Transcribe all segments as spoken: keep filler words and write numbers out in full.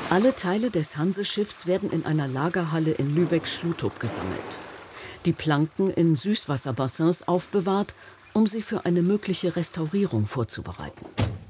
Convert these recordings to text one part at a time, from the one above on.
Alle Teile des Hanseschiffs werden in einer Lagerhalle in Lübeck-Schluthof gesammelt. Die Planken in Süßwasserbassins aufbewahrt, um sie für eine mögliche Restaurierung vorzubereiten.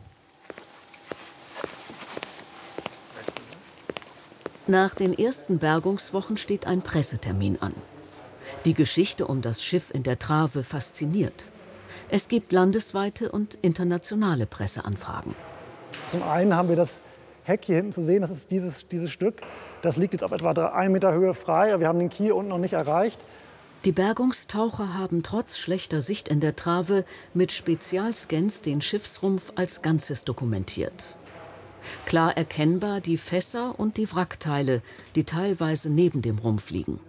Nach den ersten Bergungswochen steht ein Pressetermin an. Die Geschichte um das Schiff in der Trave fasziniert. Es gibt landesweite und internationale Presseanfragen. Zum einen haben wir das Heck hier hinten zu sehen, das ist dieses, dieses Stück. Das liegt jetzt auf etwa einen Meter Höhe frei. Wir haben den Kiel unten noch nicht erreicht. Die Bergungstaucher haben trotz schlechter Sicht in der Trave mit Spezialscans den Schiffsrumpf als Ganzes dokumentiert. Klar erkennbar die Fässer und die Wrackteile, die teilweise neben dem Rumpf liegen.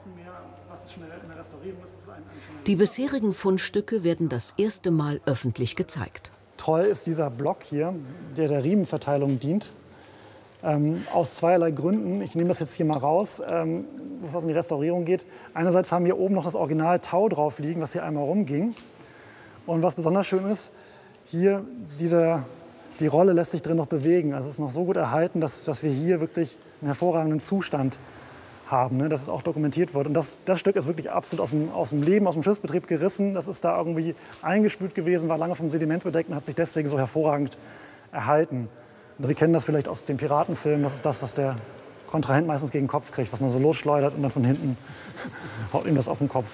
Die bisherigen Fundstücke werden das erste Mal öffentlich gezeigt. Toll ist dieser Block hier, der der Riemenverteilung dient. Ähm, aus zweierlei Gründen. Ich nehme das jetzt hier mal raus, ähm, bevor es in die Restaurierung geht. Einerseits haben wir oben noch das Original Tau drauf liegen, was hier einmal rumging. Und was besonders schön ist, hier dieser, die Rolle lässt sich drin noch bewegen. Also es ist noch so gut erhalten, dass, dass wir hier wirklich einen hervorragenden Zustand haben, ne, dass es auch dokumentiert wird. Und das, das Stück ist wirklich absolut aus dem, aus dem Leben, aus dem Schiffsbetrieb gerissen. Das ist da irgendwie eingespült gewesen, war lange vom Sediment bedeckt und hat sich deswegen so hervorragend erhalten. Sie kennen das vielleicht aus dem Piratenfilm. Das ist das, was der Kontrahent meistens gegen den Kopf kriegt, was man so losschleudert und dann von hinten haut ihm das auf den Kopf.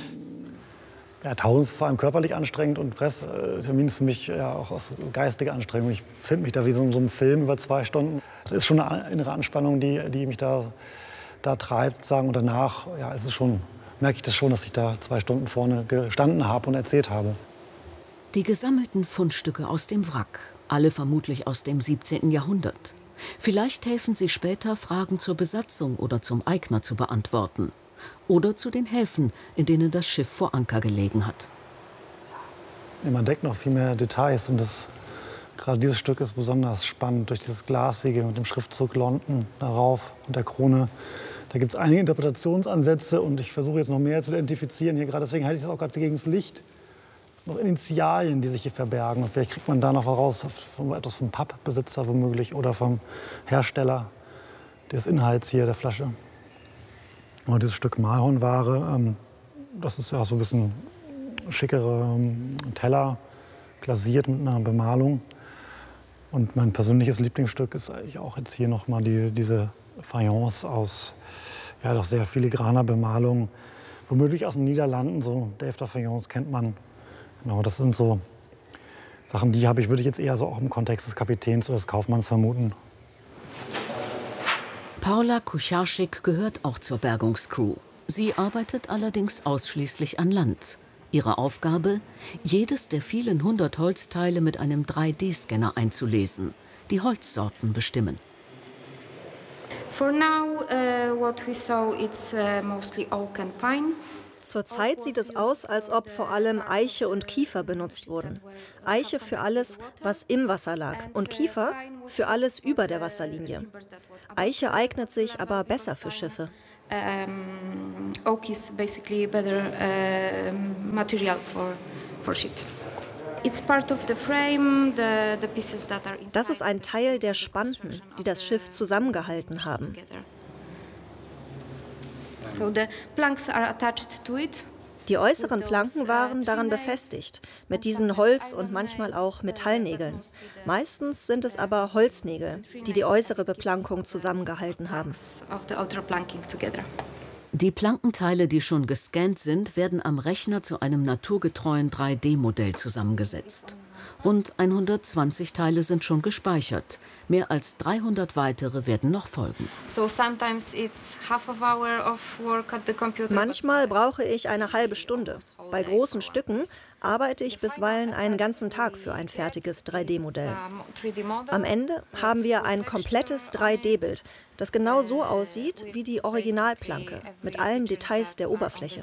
Ja, Tauchen ist vor allem körperlich anstrengend und Pressetermin ist für mich ja auch aus geistiger Anstrengung. Ich finde mich da wie so in so einem Film über zwei Stunden. Das ist schon eine innere Anspannung, die, die mich da, da treibt. Sozusagen. Und danach ja, ist es schon, merke ich das schon, dass ich da zwei Stunden vorne gestanden habe und erzählt habe. Die gesammelten Fundstücke aus dem Wrack, alle vermutlich aus dem siebzehnten Jahrhundert. Vielleicht helfen sie später, Fragen zur Besatzung oder zum Eigner zu beantworten. Oder zu den Häfen, in denen das Schiff vor Anker gelegen hat. Ja, man entdeckt noch viel mehr Details. Und das, gerade dieses Stück ist besonders spannend, durch dieses Glassiegel mit dem Schriftzug London darauf und der Krone. Da gibt es einige Interpretationsansätze und ich versuche jetzt noch mehr zu identifizieren. Hier gerade deswegen halte ich das auch gerade gegen das Licht. Noch Initialien, die sich hier verbergen. Und vielleicht kriegt man da noch raus, etwas vom Pappbesitzer womöglich oder vom Hersteller des Inhalts hier der Flasche. Und dieses Stück Mahornware, ähm, das ist ja so ein bisschen schickere ähm, Teller, glasiert mit einer Bemalung. Und mein persönliches Lieblingsstück ist eigentlich auch jetzt hier noch mal die, diese Fayence aus ja, doch sehr filigraner Bemalung. Womöglich aus den Niederlanden, so Dave de Fayence kennt man. Genau, das sind so Sachen, die habe ich, würde ich jetzt eher so auch im Kontext des Kapitäns oder des Kaufmanns vermuten. Paula Kucharczyk gehört auch zur Bergungscrew. Sie arbeitet allerdings ausschließlich an Land. Ihre Aufgabe? Jedes der vielen hundert Holzteile mit einem drei D Scanner einzulesen, die Holzsorten bestimmen. For now, uh, what we saw, it's uh, mostly oak and pine. Zurzeit sieht es aus, als ob vor allem Eiche und Kiefer benutzt wurden. Eiche für alles, was im Wasser lag, und Kiefer für alles über der Wasserlinie. Eiche eignet sich aber besser für Schiffe. Um, oak is basically a better uh, material for, for ship. It's part of the frame, the, the pieces that are inside. Das ist ein Teil der Spanten, die das Schiff zusammengehalten haben. So the planks are attached to it. Die äußeren Planken waren daran befestigt, mit diesen Holz- und manchmal auch Metallnägeln. Meistens sind es aber Holznägel, die die äußere Beplankung zusammengehalten haben. Die Plankenteile, die schon gescannt sind, werden am Rechner zu einem naturgetreuen drei D Modell zusammengesetzt. Rund hundertzwanzig Teile sind schon gespeichert. Mehr als dreihundert weitere werden noch folgen. Manchmal brauche ich eine halbe Stunde. Bei großen Stücken arbeite ich bisweilen einen ganzen Tag für ein fertiges drei D Modell. Am Ende haben wir ein komplettes drei D Bild, das genau so aussieht wie die Originalplanke, mit allen Details der Oberfläche.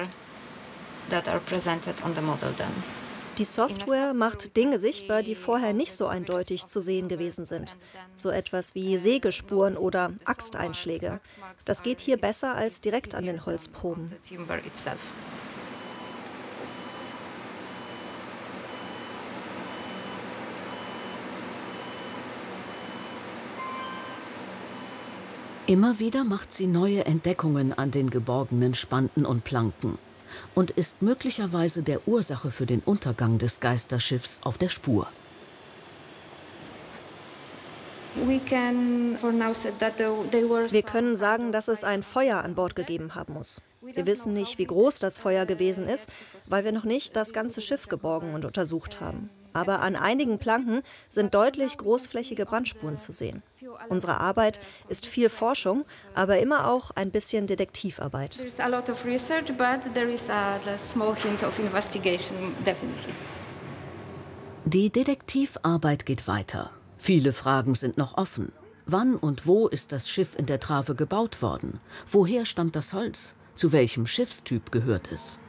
Die Software macht Dinge sichtbar, die vorher nicht so eindeutig zu sehen gewesen sind. So etwas wie Sägespuren oder Axteinschläge. Das geht hier besser als direkt an den Holzproben. Immer wieder macht sie neue Entdeckungen an den geborgenen Spanten und Planken und ist möglicherweise der Ursache für den Untergang des Geisterschiffs auf der Spur. Wir können sagen, dass es ein Feuer an Bord gegeben haben muss. Wir wissen nicht, wie groß das Feuer gewesen ist, weil wir noch nicht das ganze Schiff geborgen und untersucht haben. Aber an einigen Planken sind deutlich großflächige Brandspuren zu sehen. Unsere Arbeit ist viel Forschung, aber immer auch ein bisschen Detektivarbeit. Die Detektivarbeit geht weiter. Viele Fragen sind noch offen. Wann und wo ist das Schiff in der Trave gebaut worden? Woher stammt das Holz? Zu welchem Schiffstyp gehört es?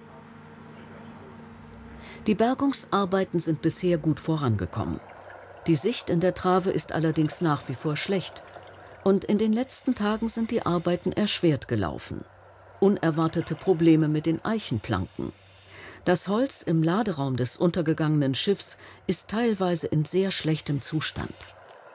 Die Bergungsarbeiten sind bisher gut vorangekommen. Die Sicht in der Trave ist allerdings nach wie vor schlecht. Und in den letzten Tagen sind die Arbeiten erschwert gelaufen. Unerwartete Probleme mit den Eichenplanken. Das Holz im Laderaum des untergegangenen Schiffs ist teilweise in sehr schlechtem Zustand.